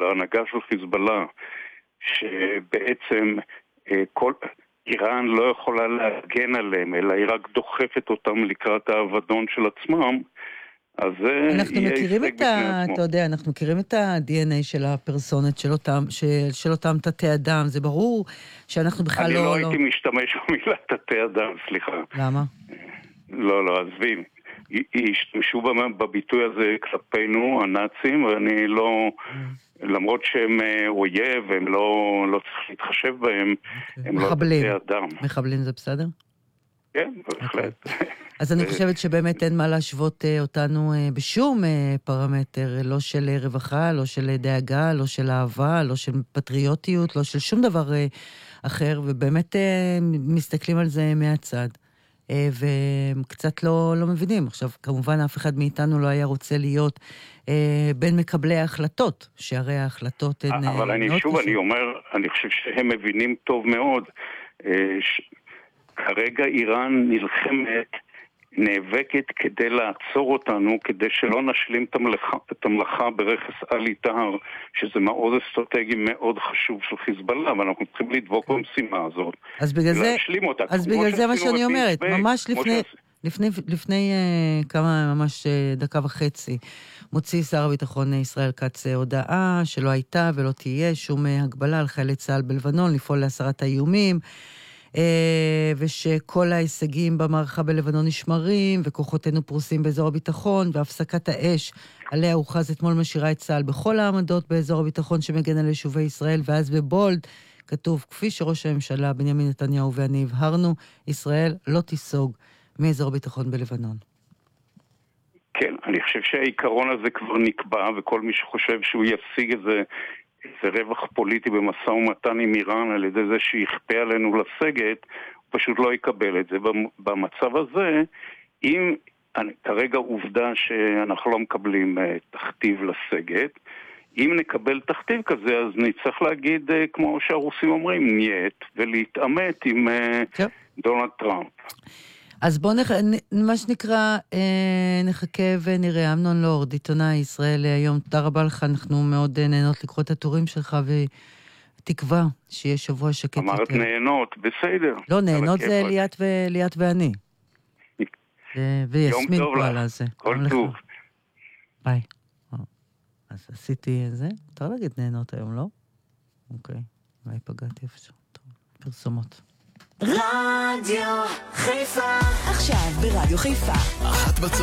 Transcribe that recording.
ההנהגה של חיזבאללה, שבעצם כל איראן לא יכולה להגן עליהם, אלא היא רק דוחפת אותם לקראת האבדון של עצמם, אז אנחנו מכירים אתה יודע, אנחנו מכירים את ה-DNA של הפרסונת של אותם תתי אדם, זה ברור שאנחנו בכלל אני לא הייתי משתמש במילה תתי אדם, סליחה. למה? לא, עזבי. השתמשו בביטוי הזה כלפינו, הנאצים, ואני לא, למרות שהם אויב, הם לא צריך להתחשב בהם, הם לא תתי אדם. מחבלים זה בסדר? כן, בהחלט. אז אני חושבת שבאמת אין מה להשוות אותנו בשום פרמטר, לא של רווחה, לא של דאגה, לא של אהבה, לא של פטריוטיות, לא של שום דבר אחר, ובאמת מסתכלים על זה מהצד. וקצת לא מבינים. עכשיו, כמובן, אף אחד מאיתנו לא היה רוצה להיות בין מקבלי ההחלטות, שהרי ההחלטות הן... אבל אני אומר, אני חושב שהם מבינים טוב מאוד. כרגע איראן נאבקת כדי לעצור אותנו, כדי שלא נשלים את המלאכה ברכס אלי טהר, שזה מאוד אסטרטגי, מאוד חשוב של חיזבאללה, אבל אנחנו צריכים לדבוק במשימה הזאת. אז בגלל זה מה שאני אומרת, ממש לפני כמה, ממש דקה וחצי, מוציא שר הביטחון ישראל כץ הודעה שלא הייתה ולא תהיה שום הגבלה על חיילי צה"ל בלבנון, לפעול להסרת האיומים, ושכל ההישגים במערכה בלבנון נשמרים, וכוחותינו פרוסים באזור הביטחון, והפסקת האש עליה הוכרז אתמול משאירה את צה"ל בכל העמדות באזור הביטחון שמגן על יישובי ישראל, ואז בבולד כתוב, כפי שראש הממשלה בנימין נתניהו ואני הבהרנו, ישראל לא תיסוג מאזור הביטחון בלבנון. כן, אני חושב שהעיקרון הזה כבר נקבע, וכל מי שחושב שהוא ישיג איזה רווח פוליטי במשא ומתן עם איראן על ידי זה שיכפה עלינו לסגת, הוא פשוט לא יקבל את זה. במצב הזה, אם כרגע עובדה שאנחנו לא מקבלים תכתיב לסגת, אם נקבל תכתיב כזה, אז נצטרך להגיד, כמו שהרוסים אומרים, נייט, ולהתאמת עם דונלד טראמפ. אז בואו מה שנקרא, נחכה ונראה. אמנון לורד, עיתונאי ישראל היום, תודה רבה לך, אנחנו מאוד נהנות לקרוא את הטורים שלך, ותקווה שיהיה שבוע שקט יותר. אמרת נהנות, בסדר. לא, נהנות זה ליאת ואני. ויסמין יום טוב לך, כל טוב. ביי. אז עשיתי זה, מותר להגיד נהנות היום, לא? אוקיי, אולי פגעתי איפשהו. פרסומות. רדיו חיפה עכשיו ברדיו חיפה 1:00